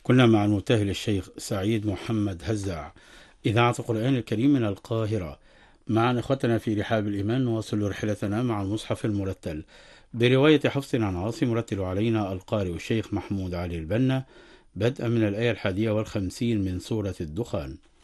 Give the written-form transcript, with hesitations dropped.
كنا مع المبتهل الشيخ سعيد محمد هزاع، إذاعة القرآن الكريم من القاهرة. مع إخوتنا في رحاب الإيمان نواصل رحلتنا مع المصحف المرتل برواية حفص عن عاصم، يرتل علينا القارئ الشيخ محمود علي البنا، بدءا من الآية 51 من سورة الدخان.